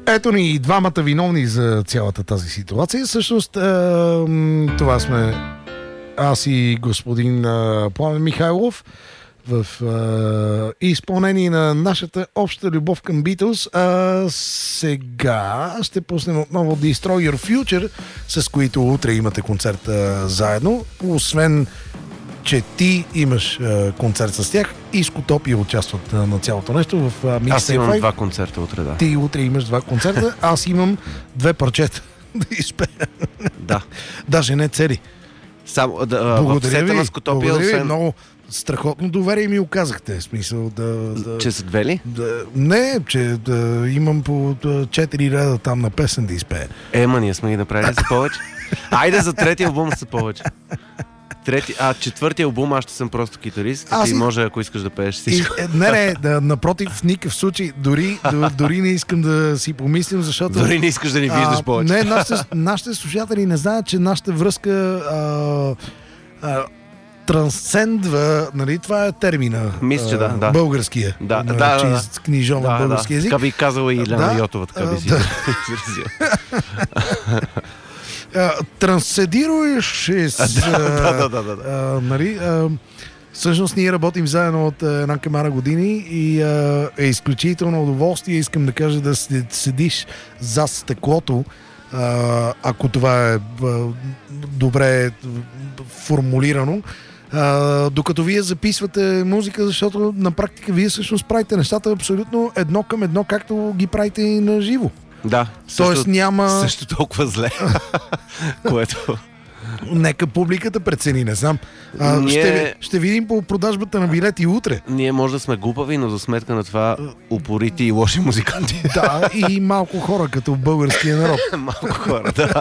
Ето ни и двамата виновни за цялата тази ситуация. Всъщност това сме аз и господин Пламен Михайлов в изпълнение на нашата обща любов към Beatles. Сега ще пуснем отново Destroy Your Future, с които утре имате концерт заедно. Освен че ти имаш концерт с тях и Скутопия участват на цялото нещо в Mixtape 5. Аз имам 2 концерта утре, да. Ти утре имаш 2 концерта, аз имам 2 парчета да изпея. Да. Даже не цели. Само в сета на Скутопия, освен... много страхотно доверие ми оказахте. В смисъл Че са 2 ли? Не, че имам по 4 реда там на песен да изпея. Ние сме ги направили за повече. Айде за третия албум са повече. Четвъртия албум аз ще съм просто китарист. Ти може, ако искаш да пееш всичко. Напротив, в никакъв случай. Дори не искам да си помислим, защото... Дори не искаш да ни виждаш повече. Не, нашите слушатели не знаят, че нашата връзка трансцендва, нали, това е термина. Мисля, че да. Българския. Да. Книжон на български език. Така би казала и Лена Йотова, така би си изразила. Трансцедируеш нали, всъщност ние работим заедно от една камара години и е изключително удоволствие. Искам да кажа да седиш зад стъклото, ако това е добре формулирано, докато вие записвате музика, защото на практика вие всъщност правите нещата абсолютно едно към едно, както ги правите и на живо. Да, тоест няма... също толкова зле. Което... Нека публиката прецени, не знам. Ще видим по продажбата на билети утре. Ние може да сме глупави, но за сметка на това упорити и лоши музиканти. Да, и малко хора, като българския народ. Малко хора, да.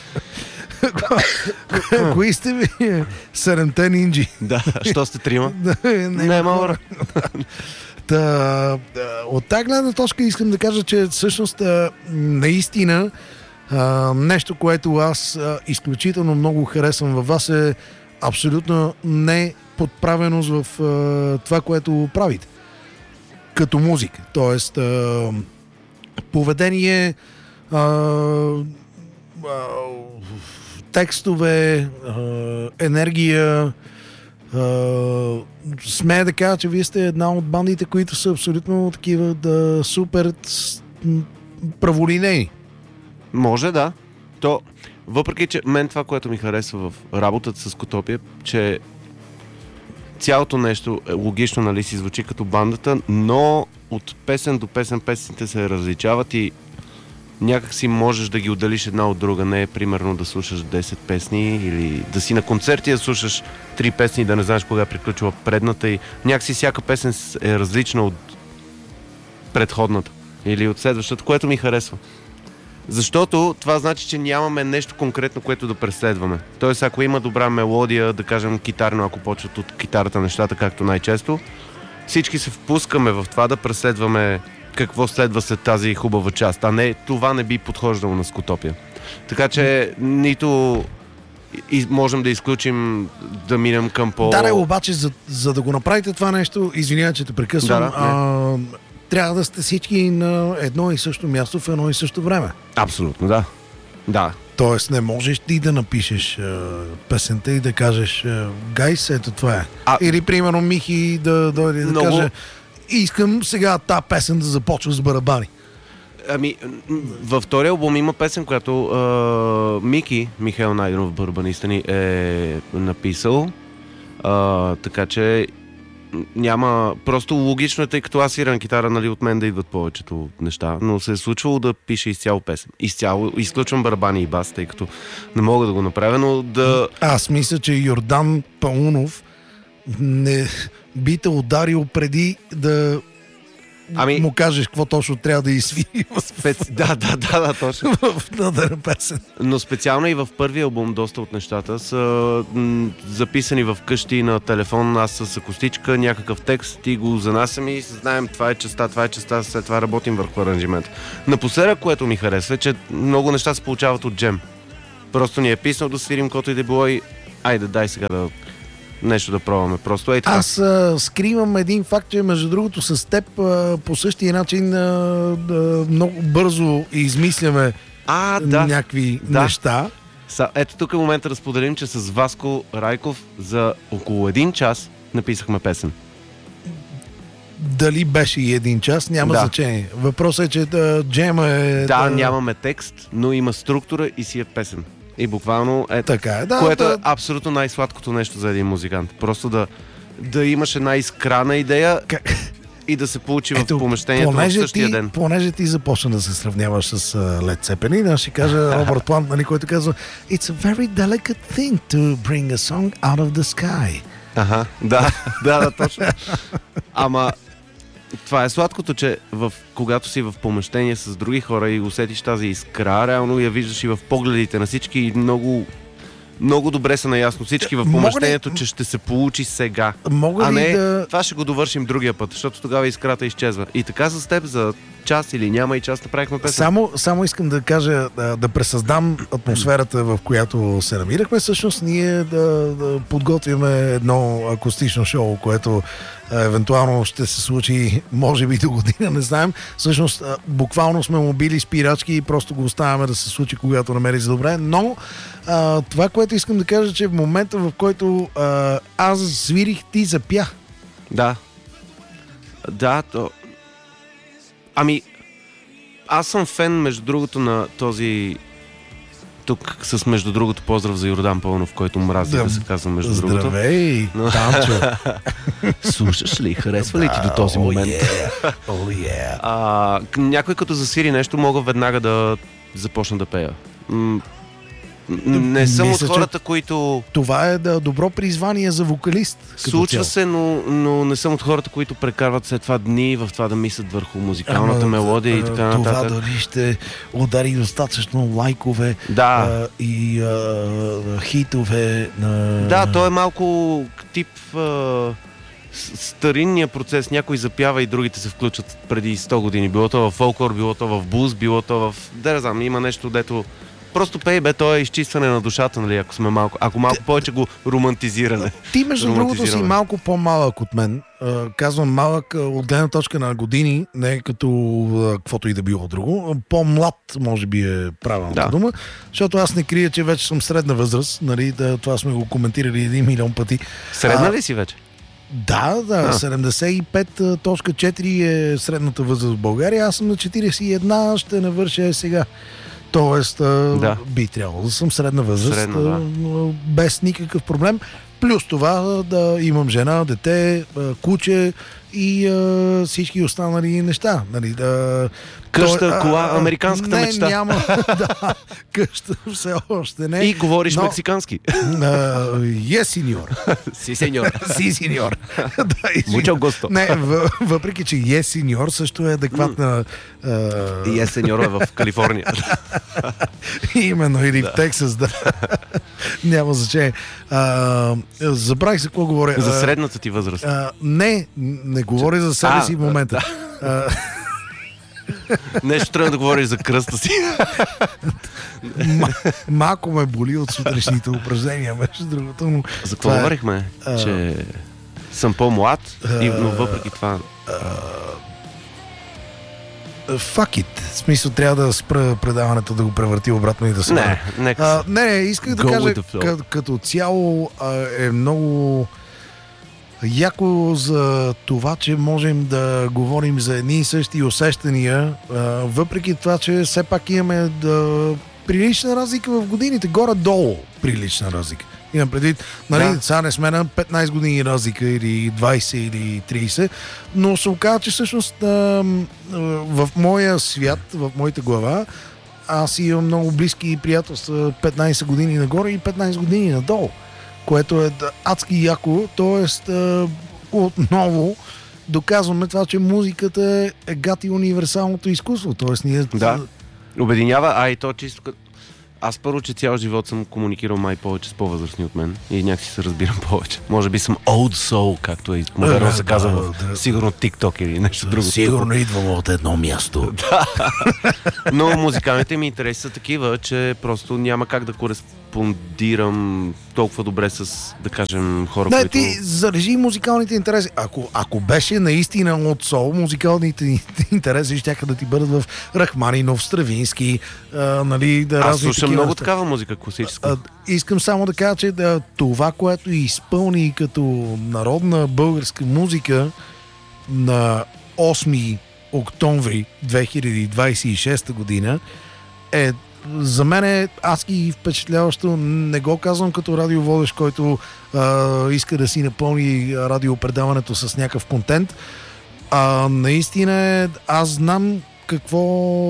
Кои сте ви? 7-те нинджи. Да, що сте трима? Не хора. От тази гледна точка искам да кажа, че всъщност наистина нещо, което аз изключително много харесвам във вас, е абсолютно не подправеност в това, което правите като музика. Тоест поведение, текстове, енергия. Смея да кажа, че вие сте една от бандите, които са абсолютно такива супер праволинейни. Може, да. То, въпреки че мен това, което ми харесва в работата с Скутопия, че цялото нещо логично, нали, си звучи като бандата, но от песен до песен песните се различават и някак си можеш да ги отделиш една от друга. Не е примерно да слушаш 10 песни или да си на концерти да слушаш 3 песни и да не знаеш кога е приключила предната и някакси всяка песен е различна от предходната или от следващата, което ми харесва. Защото това значи, че нямаме нещо конкретно, което да преследваме. Тоест, ако има добра мелодия, да кажем китарно, ако почват от китарата нещата, както най-често, всички се впускаме в това да преследваме какво следва след тази хубава част, а не това не би подхождало на Скутопия. Така че нито можем да изключим да минем към по... Да, обаче, за да го направите това нещо, извинявай, че те прекъсвам, трябва да сте всички на едно и също място в едно и също време. Абсолютно, да. Да. Тоест не можеш ти да напишеш песента и да кажеш гайс, ето това е. Или примерно Михи да дойде да каже искам сега тази песен да започва с барабани. Във втория албум има песен, която Михаил Найденов, барабаниста ни, е написал. Така че няма... Просто логично е, тъй като аз свирам китара, нали, от мен да идват повечето неща, но се е случвало да пише изцяло песен. Изцяло изключвам барабани и бас, тъй като не мога да го направя, но да... Аз мисля, че Йордан Паунов не би те ударил преди да му кажеш какво точно трябва да изсвири. Да, точно. В надъра песен. Но специално и в първия албум доста от нещата са записани в къщи на телефон, аз с акустичка, някакъв текст и го занасям и знаем това е частта, след това работим върху аранжимент. Напоследък, което ми харесва, е, че много неща се получават от джем. Просто ни е писнал да свирим каквото и да било и айде, дай сега да нещо да пробваме. Просто така. Аз скривам един факт, че между другото с теб по същия начин много бързо измисляме някакви неща. Ето тук е момента да споделим, че с Васко Райков за около 1 час написахме песен. Дали беше и 1 час, няма значение. Въпросът е, че джема е... нямаме текст, но има структура и си е песен. И буквално така е, което е абсолютно най-сладкото нещо за един музикант. Просто да имаш една изкрана идея и да се получи в помещението в същия ден. Понеже ти започна да се сравняваш с Led Zeppelin, аз ще кажа Робърт Плант, който казва It's a very delicate thing to bring a song out of the sky. Да, точно. Ама това е сладкото, че когато си в помещение с други хора и усетиш тази искра, реално я виждаш и в погледите на всички и много, много добре са наясно всички в помещението, че ще се получи сега. Това ще го довършим другия път, защото тогава искрата изчезва. И така с теб за час или няма и час направихме песен. Само искам да кажа, да пресъздам атмосферата, в която се намирахме. Всъщност ние да подготвяме едно акустично шоу, което евентуално ще се случи, може би до година, не знаем. Всъщност, буквално сме му били спирачки и просто го оставяме да се случи, когато намери за добре. Но това, което искам да кажа, че в момента, в който аз свирих, ти запя. Аз съм фен, между другото, на този... Тук с между другото поздрав за Йордан Пълнов, който мрази да се казва между другото. Здравей, Танчо! Слушаш ли? Харесва ли ти до този момент? Някой като засвири нещо, мога веднага да започна да пея. Не съм от хората, които... Това е добро призвание за вокалист. Случва се, но не съм от хората, които прекарват след това дни в това да мислят върху музикалната мелодия и така нататък. Това дали ще удари достатъчно лайкове и хитове. То е малко тип старинния процес. Някой запява и другите се включат преди 100 години. Било то в фолклор, било то в блуз, било то в... има нещо, дето... Просто пей, то е изчистване на душата, нали, ако малко повече го романтизираме. Ти, между другото, си малко по-малък от мен. Казвам малък от гледна точка на години, не като каквото и да било друго. По-млад, може би е правилната дума, защото аз не крия, че вече съм средна възраст. Нали, това сме го коментирали 1 милион пъти. Средна ли си вече? Да, 75.4 е средната възраст в България. Аз съм на 41, ще навърша сега. Тоест, би трябвало да съм средна възраст, без никакъв проблем. Плюс това да имам жена, дете, куче и всички останали неща. Нали, къща, кола, американската мечта. Не, няма. Къща все още не. И говориш мексикански. Сеньор. Си, сеньор. Си, сеньор. Mucho gusto. Не, въпреки, че сеньор също е адекватна... сеньор е в Калифорния. Именно, или в Тексас, Няма значение. Забравих за какво говоря. За средната ти възраст. Не говоря за себе си в момента. Нещо трябва да говориш за кръста си. Малко ме боли от сутрешните упражнения, между другото. Но за какво говорихме? Че съм по-млад, но въпреки това... Fuck it. В смисъл, трябва да спра предаването, да го превърти обратно и да се... Не, исках да кажа, като цяло е много яко за това, че можем да говорим за едни и същи усещания, въпреки това, че все пак имаме прилична разлика в годините, горе-долу прилична разлика. Имам предвид, сега не сме на 15 години разлика или 20 или 30, но се оказа, че всъщност в моя свят, в моята глава, аз имам много близки приятелства 15 години нагоре и 15 години надолу, което е адски яко, т.е. отново доказваме това, че музиката е гати универсалното изкуство, т.е. ние... Обединява, и то чисто като... Аз първо, че цял живот съм комуникирал май повече с по-възрастни от мен и някакси се разбирам повече. Може би съм old soul, както е модерно се казва сигурно TikTok или нещо друго. Сигурно идвам от едно място. Но музикалните ми интереси са такива, че просто няма как да кореспондирам толкова добре с, да кажем, хора, Не, които... ти зарежи музикалните интереси. Ако беше наистина от сол, музикалните интереси щяха да ти бъдат в Рахманинов, Стравински, нали, да Аз разни слушам такива много неща. такава музика, класическа. Искам само да кажа, че това, което изпълни като народна българска музика на 8 октомври 2026 година е за мен е адски и впечатляващо. Не го казвам като радиоводещ, който иска да си напълни радиопредаването с някакъв контент. Наистина аз знам какво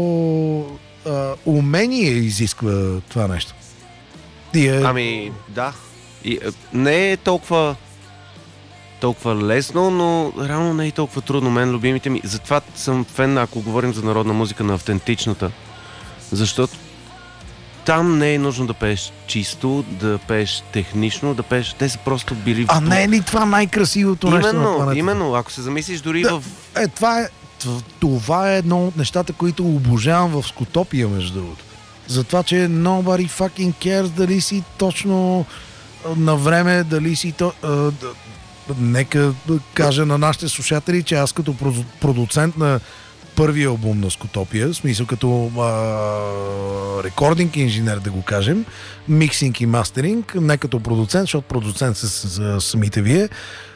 умение изисква това нещо. Ами, да. И, не е толкова лесно, но реално не е толкова трудно. Мен любимите ми. Затова съм фен, ако говорим за народна музика, на автентичната. Защото там не е нужно да пееш чисто, да пееш технично, да пееш... Те са просто били... не е ли това най-красивото нещо на планетата? Именно. Ако се замислиш дори в... Това е едно от нещата, които обожавам в Скутопия, между другото. Затова, че nobody fucking cares дали си точно на време, дали си... Нека кажа на нашите слушатели, че аз като продуцент на първия албум на Скутопия, в смисъл като рекординг инженер, да го кажем, миксинг и мастеринг, не като продуцент, защото продуцент са самите вие.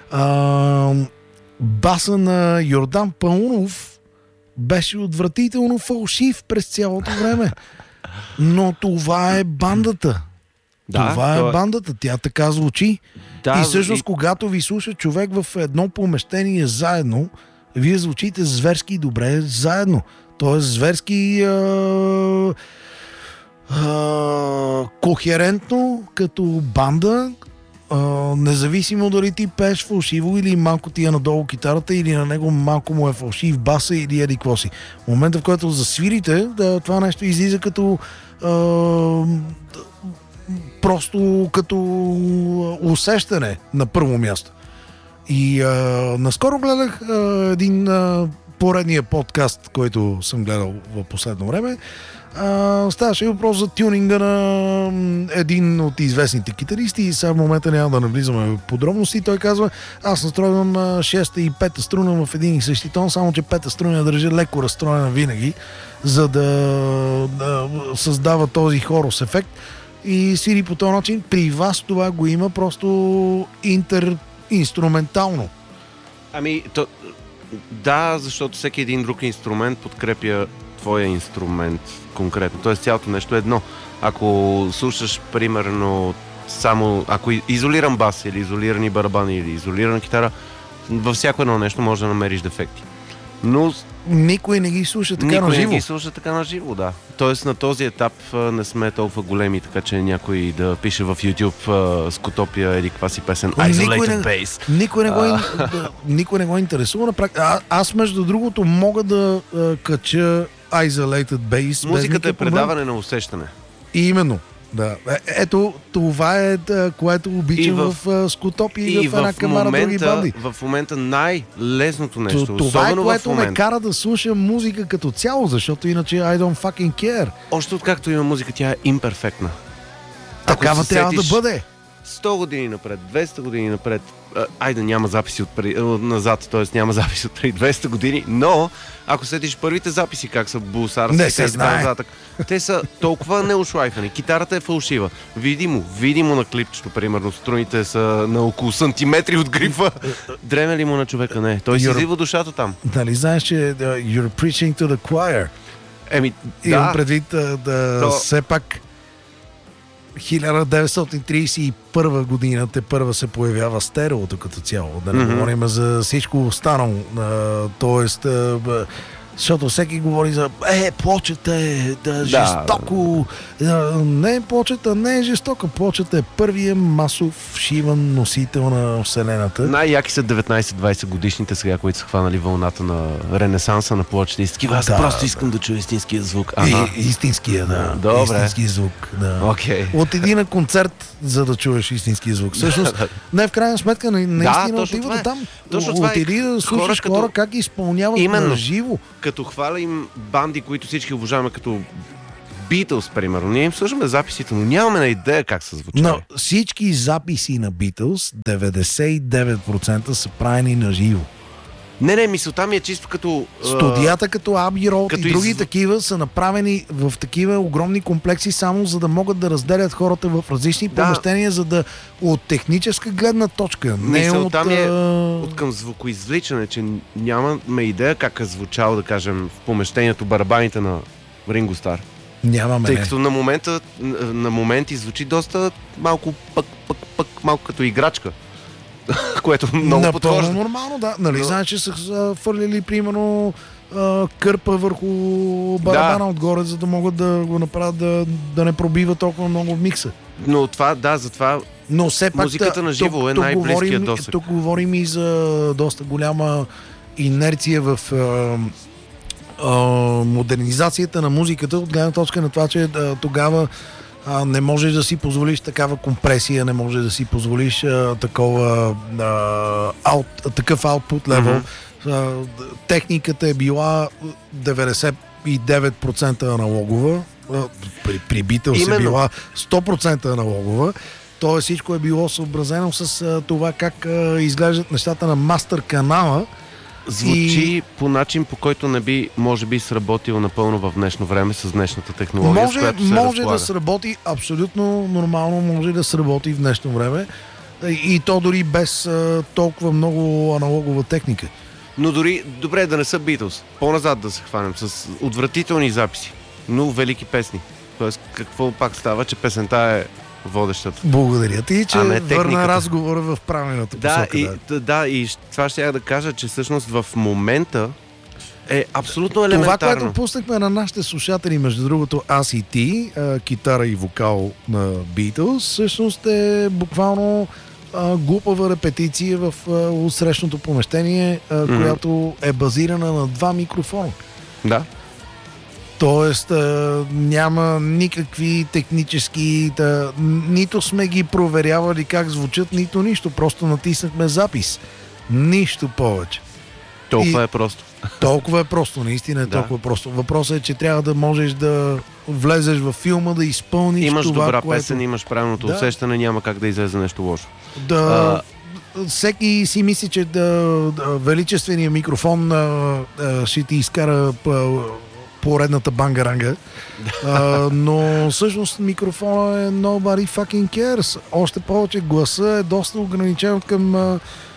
Баса на Йордан Паунов беше отвратително фалшив през цялото време. Но това е бандата. Това е бандата. Тя така звучи. Да, и всъщност, когато ви слуша човек в едно помещение заедно, вие звучите зверски добре заедно. Тоест зверски кохерентно като банда, независимо дали ти пееш фалшиво или малко ти е надолу китарата, или на него малко му е фалшив баса или еди какво си. В момента, в който засвирите, това нещо излиза като просто като усещане на първо място. И наскоро гледах един поредния подкаст, който съм гледал в последно време. Ставаше въпрос за тюнинга на един от известните китаристи и сега в момента няма да навлизаме в подробности. Той казва, аз настройвам 6-та и 5-та струна в един и същи тон, само че 5-та струна държа леко разстроена винаги, за да създава този хорус ефект и свири по този начин. При вас това го има просто инструментално. Ами, да, защото всеки един друг инструмент подкрепя твоя инструмент конкретно. Тоест цялото нещо е едно. Ако слушаш, примерно, само ако изолиран бас или изолирани барабани или изолирана китара, във всяко едно нещо можеш да намериш дефекти. Но никой не ги слуша така на живо. Никой не ги слуша така на живо, да. Тоест на този етап не сме толкова големи, така че някой да пише в YouTube Скутопия или каква си песен Isolated Bass. Никой не го интересува. Аз, между другото, мога да кача Isolated Bass. Музиката е предаване на усещане. Именно. Да. Ето, това е което обичам в Скутопия и в една камара други банди. В момента най-лесното нещо. Това е което ме кара да слушам музика като цяло, защото иначе I don't fucking care. Още откакто има музика, тя е имперфектна. Такава трябва да бъде. 100 години напред, 200 години напред, айде няма записи назад, т.е. няма записи от преди 200 години, но ако сетиш първите записи, как са Булсарски, не се знае. Те са толкова неушлайфани. Китарата е фалшива. Видимо на клипчето, примерно, струните са на около сантиметри от грифа. Дреме ли му на човека? Не. Той си излива душата там. Нали знаеш, че you're preaching to the choir? Имам предвид все пак 1931 година те първа се появява стереото като цяло. Да не говорим за всичко останало. Тоест, защото всеки говори за плочата е жестоко. Не, плочата не е жестока. Плочата е първия масов шиван носител на Вселената. Най-яки са 19-20 годишните сега, които са хванали вълната на ренесанса на плочата. Аз просто искам да чуя истинския звук. Истинския, да. Добре. Истинския звук, да. Okay. Отиди на концерт, за да чуеш истинския звук. Всъщност, не в крайна сметка, наистина отивате там. Отиди да слушаш хора как изпълняват на живо. Като хвалим банди, които всички уважаваме като Beatles, примерно. Ние им слушаме записите, но нямаме на идея как са звучали. Но всички записи на Beatles, 99% са правени на живо. Не, мисълта ми е чисто като... Студията като Abbey Road и други из... такива са направени в такива огромни комплекси само за да могат да разделят хората в различни помещения, за да от техническа гледна точка. Мисълта ми е от към звукоизвличане, че нямаме идея как е звучало, да кажем, в помещението барабаните на Ринго Стар. Нямаме. Тъй като на моменти звучи доста малко малко като играчка. Което много подхожда. Напълно нормално, да. Нали, знаеш, че са фърлили, примерно, кърпа върху барабана отгоре, за да могат да го направят да не пробива толкова много в микса. Но това, затова но все пак, музиката на живо е най-близкият досег. Тук говорим и за доста голяма инерция в модернизацията на музиката, от гледна точка на това, че тогава не можеш да си позволиш такава компресия, не можеш да си позволиш такъв output level. Техниката е била 99% аналогова, при Beatles е била 100% аналогова. То всичко е било съобразено с това как изглеждат нещата на мастер канала. Звучи по начин, по който не би, може би, сработил напълно в днешно време с днешната технология, с която се може да сработи, абсолютно нормално може да сработи в днешно време и то дори без толкова много аналогова техника. Но дори, добре да не са Beatles, по-назад да се хванем с отвратителни записи, но велики песни. Тоест, какво пак става, че песента е водещата. Благодаря ти, че върна разговора в правилната посока. И това ще да кажа, че всъщност в момента е абсолютно елементарно. Това, което пуснахме на нашите слушатели, между другото, аз и ти, китара и вокал на Beatles, всъщност е буквално глупава репетиция в отсрещното помещение, която е базирана на 2 микрофона. Да. Тоест няма никакви технически... нито сме ги проверявали как звучат, нито нищо. Просто натиснахме запис. Нищо повече. Толкова е просто. Толкова е просто, наистина е толкова просто. Въпросът е, че трябва да можеш да влезеш във филма, да изпълниш имаш това, добра песен, имаш правилното усещане, няма как да излезе нещо лошо. Всеки си мисли, че величественият микрофон ще ти изкара поредната бангаранга, но всъщност микрофона е nobody fucking cares. Още повече гласа е доста ограничен към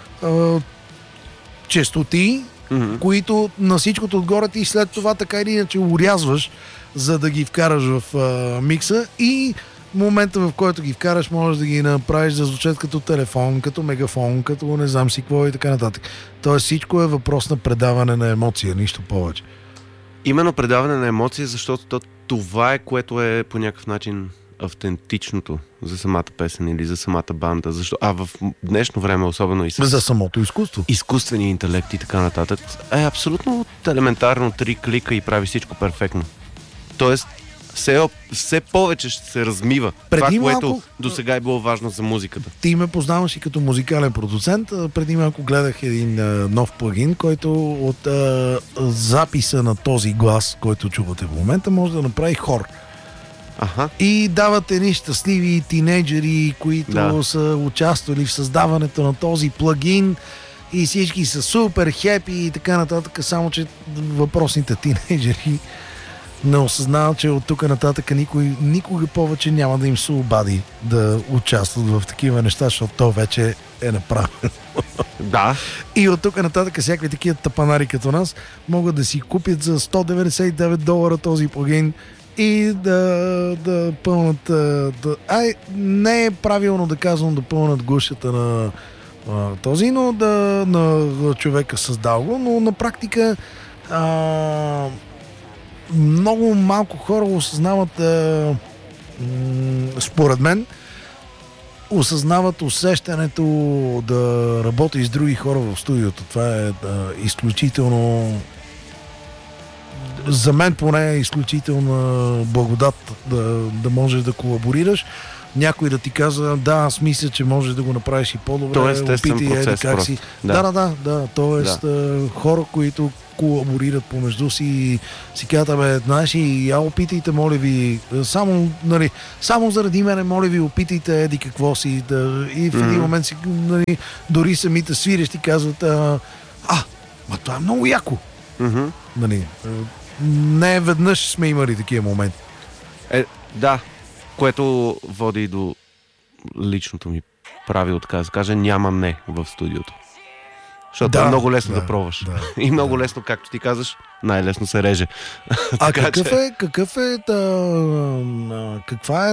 честоти, които на всичкото отгоре ти след това така или иначе урязваш, за да ги вкараш в микса и момента, в който ги вкараш, можеш да ги направиш да звучат като телефон, като мегафон, като не знам си какво и така нататък. Тоест всичко е въпрос на предаване на емоция, нищо повече. Именно предаване на емоция, защото това е, което е по някакъв начин автентичното за самата песен или за самата банда. В днешно време, особено и за самото изкуство. Изкуствения интелект и така нататък, е абсолютно елементарно 3 клика и прави всичко перфектно. Тоест, все повече ще се размива това, което до сега е било важно за музиката. Ти ме познаваш и като музикален продуцент. Преди малко гледах един нов плагин, който от записа на този глас, който чувате в момента, може да направи хор. И дават едни щастливи тинейджери, които са участвали в създаването на този плагин и всички са супер хепи и така нататък, само че въпросните тинейджери не осъзнават, че от тук нататък никога повече няма да им се обади да участват в такива неща, защото то вече е направено. Да. И от тук нататък всякакви такива тапанари като нас могат да си купят за $199 този плагин и да пълнат... не е правилно да казвам да пълнат гушата на този, но на човека създал го, но на практика много малко хора осъзнават, според мен, осъзнават усещането да работи с други хора в студиото. Това е изключително, за мен поне е изключителна благодат да можеш да колаборираш. Някой да ти каза, да, аз мисля, че можеш да го направиш и по-добре. То е естествен процес. Да. Тоест хора, които колаборират помежду си и си казват, бе, знаеш и я опитайте, моля ви, само, нали, само заради мене, моля ви, опитайте еди какво си. Да, и в един момент си, нали, дори самите свирещи казват, ма това е много яко. Нали, не веднъж сме имали такива моменти. Да, което води до личното ми правило, така да се каже, няма не в студиото. Защото е много лесно да пробваш. И много лесно, както ти казваш, най-лесно се реже. А каква е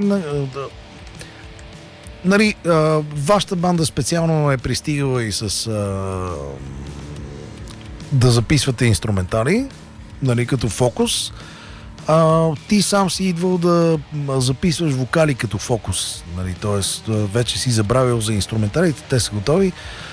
нали, вашата банда специално е пристигала и с да записвате инструментали, нали, като фокус. Ти сам си идвал да записваш вокали като фокус, нали, т.е. вече си забравил за инструменталите, те са готови.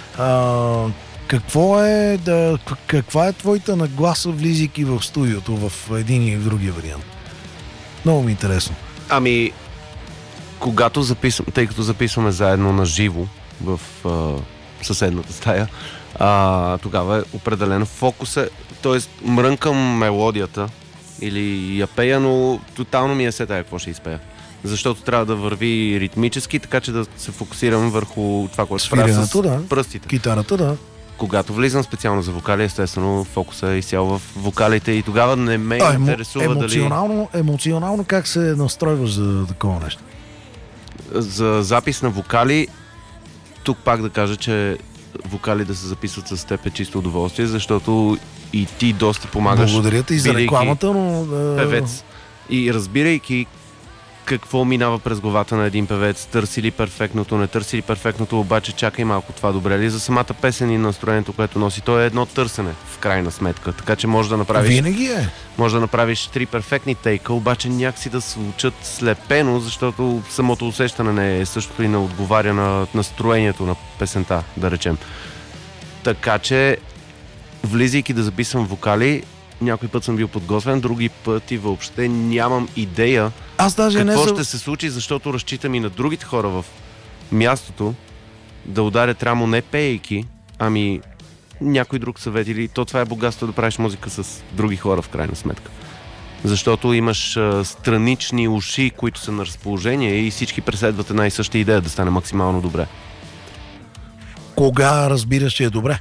Каква е твоята нагласа, влизайки в студиото в един и в другия вариант? Много ми е интересно. Ами, когато записвам, тъй като записваме заедно на живо в съседната стая, тогава е определено фокуса, т.е. мрънкам мелодията или я пея, но тотално ми е сетая какво ще изпея. Защото трябва да върви ритмически, така че да се фокусирам върху това, което правя с пръстите. Китарата, да. Когато влизам специално за вокали, естествено фокуса е изцяло в вокалите и тогава не ме интересува дали... Емоционално как се настройваш за такова нещо? За запис на вокали, тук пак да кажа, че вокали да се записват с теб е чисто удоволствие, защото и ти доста помагаш. Благодаря ти за рекламата, но... Певец. И разбирайки какво минава през главата на един певец, търси ли перфектното, не търси ли перфектното, обаче чакай малко, това добре ли за самата песен и настроението, което носи. То е едно търсене в крайна сметка, така че може да направиш... Винаги е. Може да направиш 3 перфектни тейка, обаче някакси да звучат слепено, защото самото усещане не е същото и не отговаря на настроението на песента, да речем. Така че, влизайки да записвам вокали, някой път съм бил подготвен, други пъти въобще нямам идея какво ще се случи, защото разчитам и на другите хора в мястото да ударят рамо не пеейки, ами някой друг съвет или то това е богатство да правиш музика с други хора в крайна сметка. Защото имаш странични уши, които са на разположение и всички преследват една и съща идея да стане максимално добре. Кога разбираш, че е добре?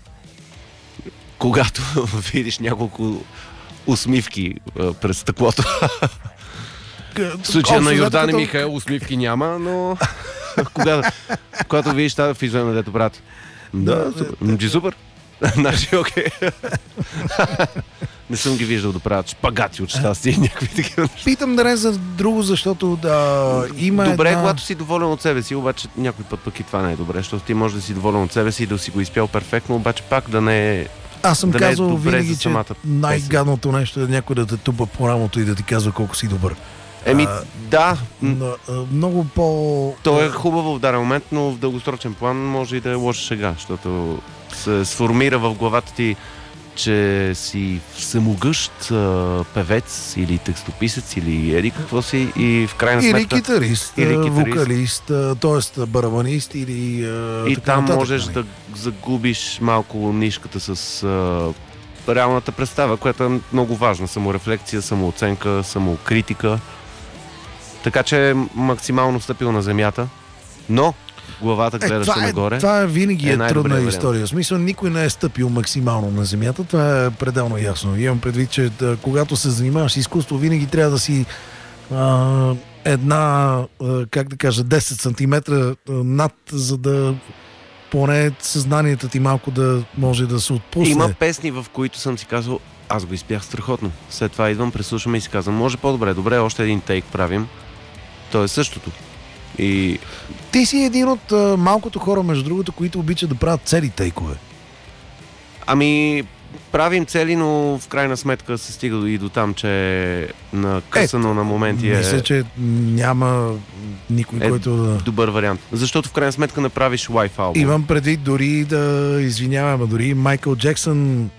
Когато видиш няколко усмивки през стъклото. В случая на Йордан и Михаел усмивки няма, но когато видиш тази физиономия, дето брат. Да, супер. Значи, окей. Не съм ги виждал да правят шпагати от щастие и някакви такива. Питам да не за друго, защото има добре, когато си доволен от себе си, обаче някой път пък и това не е добре, защото ти можеш да си доволен от себе си и да си го изпял перфектно, обаче пак да не е. Аз съм казал винаги, че най-гадното нещо е някой да те тупа по рамото и да ти казва колко си добър. Да. Много по... То е хубаво в даден момент, но в дългосрочен план може и да е лоша шега, защото се сформира в главата ти, че си самогъщ певец или текстописец или еди какво си и в крайна сметка... Или китарист, вокалист, т.е. барабанист или... И там можеш да загубиш малко нишката с реалната представа, която е много важна. Саморефлексия, самооценка, самокритика. Така че максимално стъпил на земята, но главата гледаше нагоре. Това винаги е трудна история. В смисъл, никой не е стъпил максимално на земята. Това е пределно ясно. Имам предвид, че когато се занимаваш с изкуство, винаги трябва да си една, как да кажа, 10 см над, за да поне съзнанието ти малко да може да се отпусне. Има песни, в които съм си казал, аз го изпях страхотно. След това идвам, преслушвам и си казвам, може по-добре, добре, още един тейк правим. То е същото. И... Ти си един от малкото хора, между другото, които обичат да правят цели тейкове. Ами, правим цели, но в крайна сметка се стига и до там, че накъсано на моменти мисля, че няма никой, който да... добър вариант. Защото в крайна сметка направиш лайф албум. Имам предвид дори дори Майкъл Джексън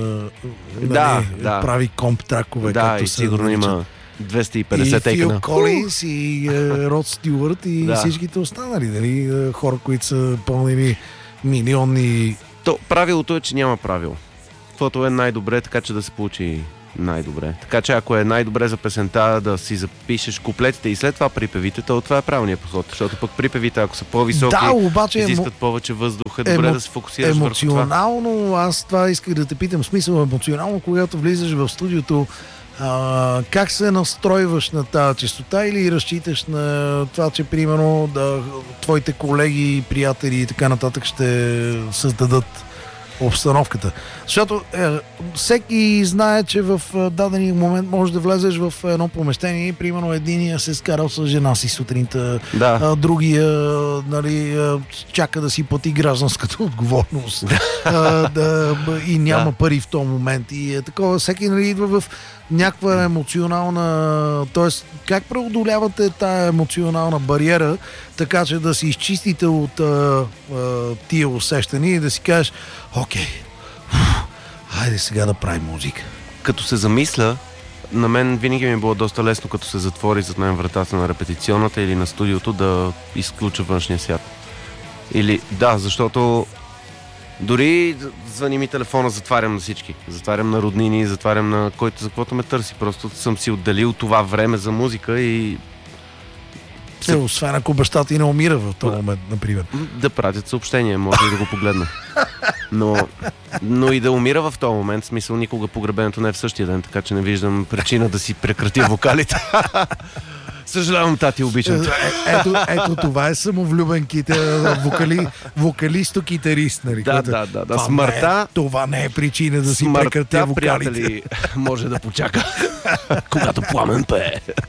прави комп тракове. Да, и сигурно има 250 тейка. И Фил Колинс, и Род Стюарт, и всичките останали. Дали, хора, които са пълнили милионни... Правилото е, че няма правило. каквото е най-добре, така че да се получи най-добре. Така че ако е най-добре за песента да си запишеш куплетите и след това припевите, то това е правилният подход. Защото пък припевите, ако са по-високи, обаче изискват повече въздух, е добре да се фокусираш върху това. Емоционално, аз това исках да те питам, смисъл емоционално, когато влизаш в студиото, как се настройваш на тази честота или разчиташ на това, че примерно твоите колеги, приятели и така нататък ще създадат обстановката. Защото всеки знае, че в даден момент можеш да влезеш в едно помещение и примерно единия се скарал с жена си сутринта, другия чака да си плати гражданската отговорност и няма пари в този момент. И такова, всеки идва в някаква емоционална... Тоест, как преодолявате тая емоционална бариера, така че да се изчистите от тия усещания и да си кажеш, окей, хайде сега да правим музика. Като се замисля, на мен винаги ми е било доста лесно, като се затвори зад мен вратата на репетиционната или на студиото, да изключа външния свят. Или, защото дори звъни ми телефона, затварям на всички. Затварям на роднини, затварям на който за каквото ме търси. Просто съм си отделил това време за музика и... Освен ако баща ти не умира в този момент, например. Да пратят съобщение, може и да го погледна. Но и да умира в този момент, в смисъл никога погребението не е в същия ден, така че не виждам причина да си прекратя вокалите. Съжалявам, тати, обичам. Ето това е самовлюбен вокалисто-китарист. Нали, да. Смъртта... Това не е причина да си прекратя вокалите. Приятели, може да почака, когато Пламен пее.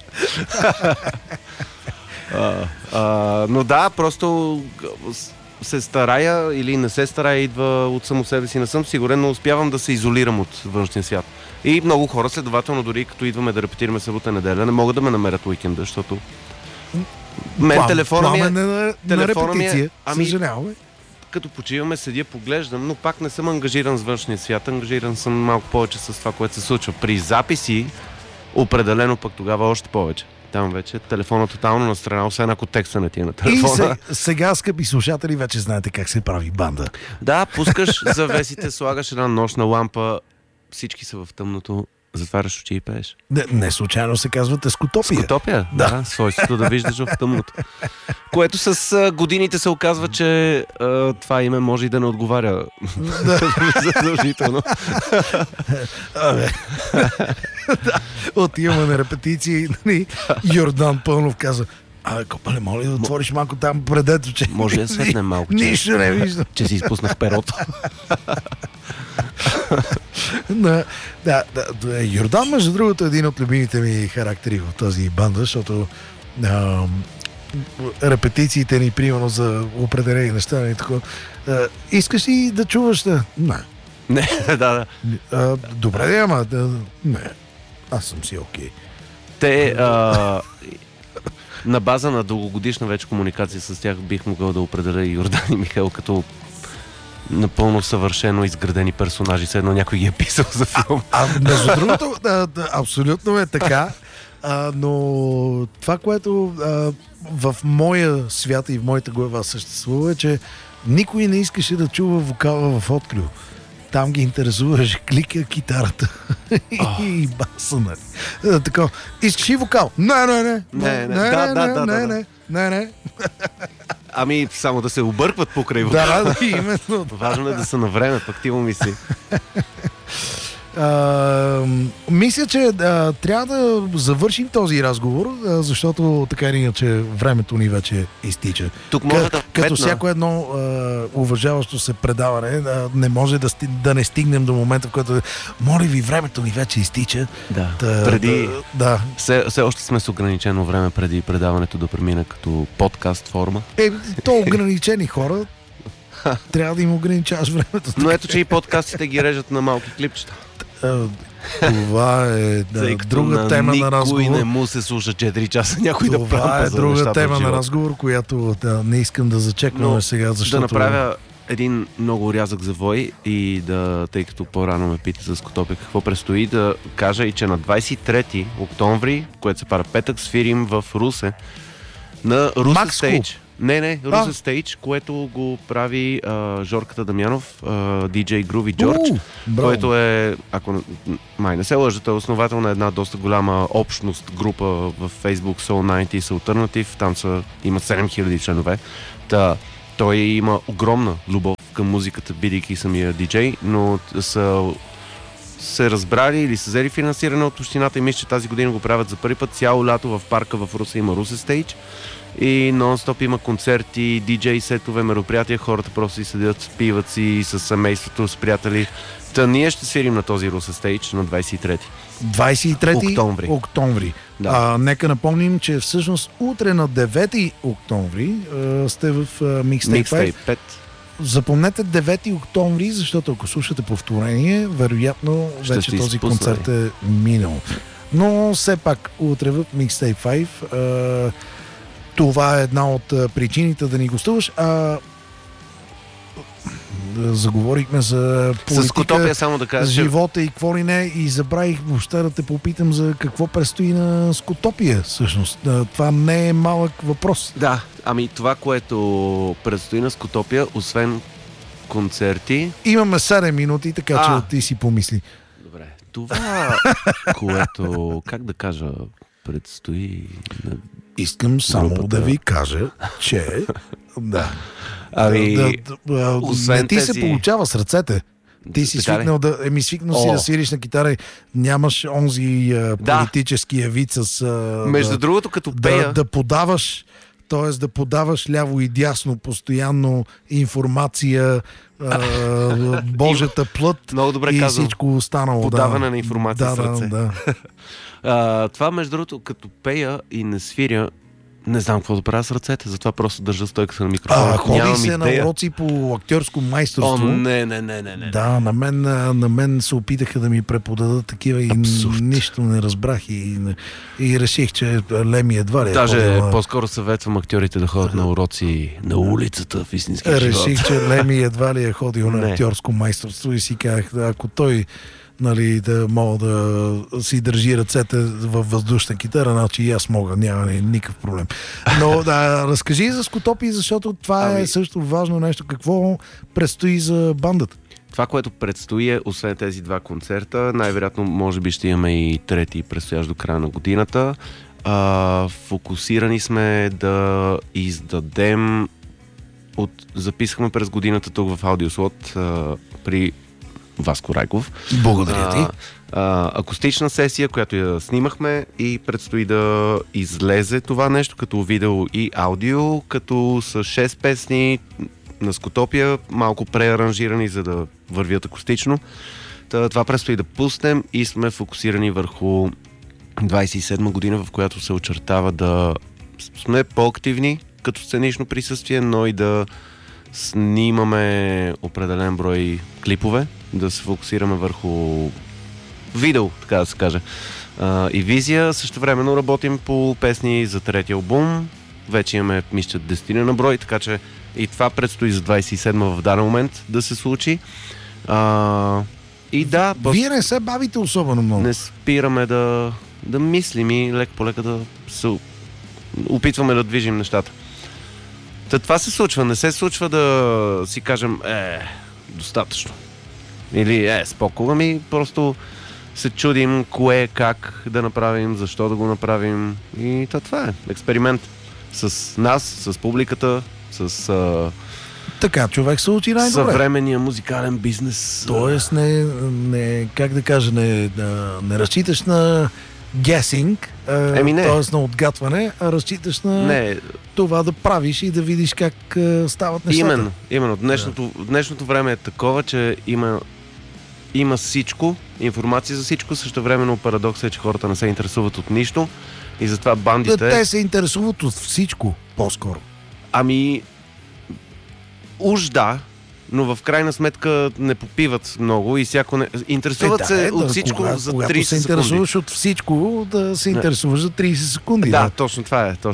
Но да, просто се старая или не се старая, идва от само себе си. Не съм сигурен, но успявам да се изолирам от външния свят. И много хора, следователно, дори като идваме да репетираме събота неделя, не могат да ме намерят уикенда, защото телефона ми е на репетиция. Съжаляваме. Като почиваме, седя, поглеждам, но пак не съм ангажиран с външния свят. Ангажиран съм малко повече с това, което се случва. При записи, определено пък тогава още повече. Там вече телефона тотално на страна, освен ако текста не ти е на телефона. И сега, скъпи слушатели, вече знаете как се прави банда. Да, пускаш завесите, слагаш една нощна лампа, всички са в тъмното, затваряш очи и пееш. Не случайно се казва тескотопия. Скотопия, да, свойството да виждаш в тъмното. Което с годините се оказва, че това име може и да не отговаря задължително. Отиваме на репетиции, Йордан Пълнов казва: Копале, моля да отвориш малко там предето, че... Може да светне малко, нищо не виждам. Че си изпуснах перото. Йордан, между другото, е един от любимите ми характери в тази банда, защото репетициите ни, примерно за определени неща, искаш ли да чуваш? Не, да. Добре, ама не, аз съм си окей. Те... На база на дългогодишна вече комуникация с тях бих могъл да определя и Йордан и Михаил като напълно съвършено изградени персонажи, все едно някой ги е писал за филм. Между другото, абсолютно е така, но това, което в моя свят и в моята глава съществува, е, че никой не искаше да чува вокала в Отклю. Там ги интересуваше клика, китарата и баса. Така, искаш и вокал? Не. Ами, само да се объркват покрай вокала. Да, именно. Важно е да са на време, пък ти му мисли. Мисля, че трябва да завършим този разговор, защото така или иначе времето ни вече изтича. Тук може като всяко едно уважаващо се предаване, не може да не стигнем до момента, в който моля ви, времето ни вече изтича. Да. Все още сме с ограничено време преди предаването да премине като подкаст форма. То ограничени хора трябва да им ограничаваш времето. Но ето, че и подкастите ги режат на малки клипчета. Това е друга тема на разговор. Никой не му се слуша 4 часа някой да прави. Това е друга тема на разговор, която не искам да зачекваме сега, защото... Да направя един много рязък завой и тъй като по-рано ме пита за Скотопия какво предстои, да кажа и че на 23 октомври, което се пара петък, свирим в Русе на Русе Стейдж. Не, Русе Стейдж, което го прави Жорката Дамянов, DJ Groovy George, който е, ако май не се лъжа, той е основател на една доста голяма общност, група в Facebook Soul 90s Alternative, там има 7000 членове. Той има огромна любов към музиката, бидейки самия диджей, но са се разбрали или са взели финансиране от общината и мисля, че тази година го правят за първи път. Цяло лято в парка в Русе има Русе Стейдж и нон-стоп има концерти, диджей сетове, мероприятия, хората просто си седят, пиват си с семейството, с приятели. Ние ще свирим на този Русе Стейдж на 23 октомври. Да. Нека напомним, че всъщност утре на 9 октомври сте в Mixtape 5. Запомнете 9 октомври, защото ако слушате повторение, вероятно вече този концерт е минал. Но все пак утре в Mixtape 5 това е една от причините да ни гостуваш. Заговорихме за политика, Скотопия, само да кажа, живота и какво ли не, и забравих въобще да те попитам за какво предстои на Скотопия всъщност. Това не е малък въпрос. Да, това, което предстои на Скотопия, освен концерти... Имаме 7 минути, така че ти си помисли. Добре, това, което, как да кажа, предстои... Искам само да ви кажа, че... да. Не ти се получава с ръцете. Ти си свикнал свикнал си да свириш на китара, нямаш онзи политическия вид с... Между другото, като пея... Да подаваш, т.е. да подаваш ляво и дясно постоянно информация, Божията плът. Много добре и казвам. Всичко останало. Подаване на информация с ръце. Да. Това, между другото, като пея и не свиря, не знам какво да правя с ръцете, затова просто държа стойката на микрофона. Ходи се на уроци по актьорско майсторство. Не. Да, на мен се опитаха да ми преподадат такива и нищо не разбрах и реших, че Леми едва ли е Даже по-скоро съветвам актьорите да ходят на уроци на улицата в истинския живот. Реших, че Леми едва ли е ходил на актьорско майсторство и си казах, ако той да мога да си държи ръцете във въздушна китара, значи и аз мога, няма никакъв проблем. Но разкажи за Скотопия, защото това е също важно нещо. Какво предстои за бандата? Това, което предстои е, освен тези два концерта, най-вероятно може би ще имаме и трети предстоящ до края на годината. Фокусирани сме да издадем записахме през годината тук в Аудиослот при Васко Райков. Благодаря ти. Акустична сесия, която я снимахме и предстои да излезе това нещо като видео и аудио, като с 6 песни на Скотопия, малко преаранжирани, за да вървят акустично. Това предстои да пуснем и сме фокусирани върху 27 година, в която се очертава да сме по-активни като сценично присъствие, но и да снимаме определен брой клипове, да се фокусираме върху видео, така да се каже. И визия. Същевременно работим по песни за третия албум. Вече имаме, мисля, 10 на брой, така че и това предстои за 27 в даден момент да се случи. И да... Вие не се бавите особено много. Не спираме да мислим и лека по лека да се опитваме да движим нещата. Това се случва. Не се случва да си кажем достатъчно. Или спокойно, просто се чудим кое, как да направим, защо да го направим. И това е експеримент с нас, с публиката, с така човек се учи най-добре. Съвременния музикален бизнес. Тоест как да кажа, не разчиташ на guessing, т.е. на отгатване, а разчиташ на това да правиш и да видиш как стават нещата. Именно. Днешното време е такова, че има всичко, информация за всичко, същевременно парадоксът е, че хората не се интересуват от нищо и затова бандите... Те се интересуват от всичко, по-скоро. Уж да, но в крайна сметка не попиват много и всяко не... Интересуват се от всичко за 30 секунди. Когато се интересуваш от всичко, да се интересуваш за 30 секунди. Да, точно това е.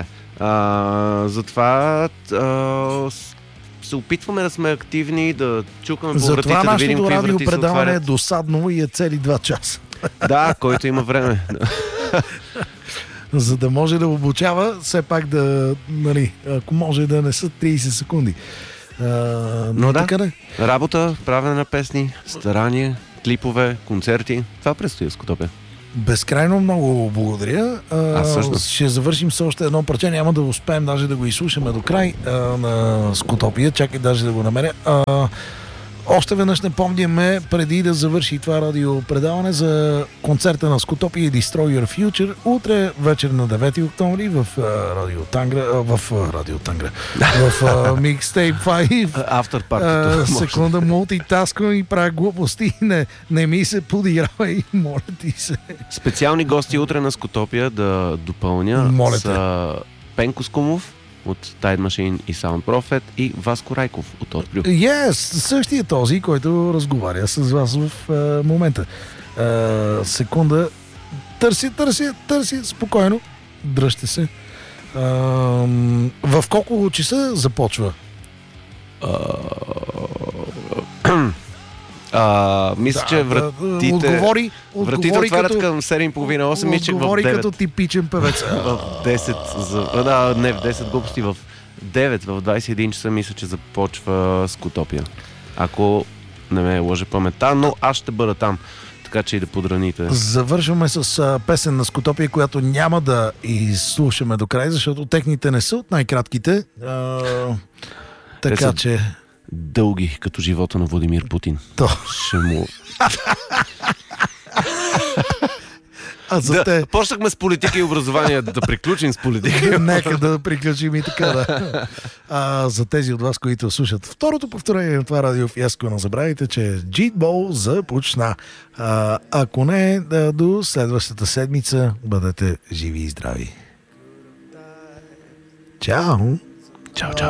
Затова се опитваме да сме активни, да чукаме по вратите, да видим какви врати се отварят. Затова нашето радиопредаване е досадно и е цели 2 часа. Да, който има време. за да може да обучава, все пак да, нали, ако може да не са 30 секунди. Но да, така, работа, правене на песни, старание, клипове, концерти. Това предстои Скотопия. Безкрайно много благодаря. Всъщност. Ще завършим с още едно парче. Няма да успеем даже да го изслушаме до край на Скотопия. Чакай даже да го намеря. Още веднъж не помняме, преди да завърши това радиопредаване, за концерта на Скотопия и Destroy Your Future утре вечер на 9 октомври в Радио Тангра, в Mixtape 5. Автор партито. Секунда, мултитасквам и правя глупости. Не ми се подигравай, моля ти се. Специални гости утре на Скотопия да допълня с Пенко Скумов от Tide Machine и Sound Prophet и Васко Райков от Отбрю. Същия този, който разговаря с вас в момента. Секунда. Търси, спокойно. Дръжте се. В колко часа започва? Мисля, че вратите отварят към 7:30-8. Мисля, че в 9. Отговори като типичен певец. В 10. Не, в 10 глупости. В 9, в 21 часа мисля, че започва Скотопия. Ако не ме лъже паметта, но аз ще бъда там. Така че и да подраните. Завършваме с песен на Скотопия, която няма да изслушаме до край, защото техните не са от най-кратките. Така че... Дълги, като живота на Владимир Путин. Ще му... Почнахме с политика и образование, да приключим с политика. Нека да приключим и така, да. За тези от вас, които слушат второто повторение на това радиофиаско, не забравяйте, че Джитбол започна. Ако не, до следващата седмица бъдете живи и здрави. Чао! Чао, чао!